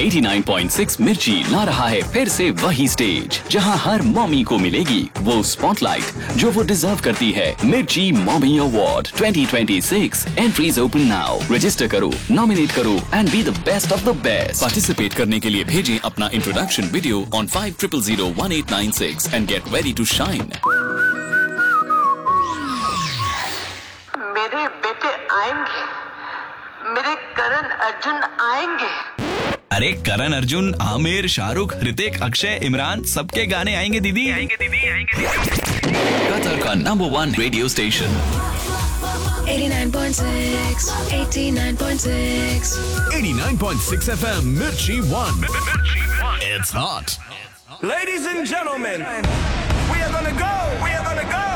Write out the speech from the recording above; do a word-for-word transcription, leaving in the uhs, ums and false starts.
नवासी पॉइंट छह मिर्ची ला रहा है फिर से वही स्टेज जहां हर मॉमी को मिलेगी वो स्पॉटलाइट जो वो डिजर्व करती है। मिर्ची mommy award twenty twenty six entries open now. Register करो, नॉमिनेट करो and be the best of the best. Participate करने के लिए भेजें अपना introduction video on five triple zero one eight nine six and get ready to shine. मेरे बेटे आएंगे, मेरे करण अर्जुन आएंगे। अरे करण अर्जुन, आमिर, शाहरुख, ऋतिक, अक्षय, इमरान सबके गाने आएंगे दीदी, आएंगे दीदी, आएंगे दीदी। कतर का number one radio station eighty-nine point six, eighty-nine point six, eighty-nine point six F M, Mirchi One. It's hot. Ladies and gentlemen, we are gonna go, we are gonna go.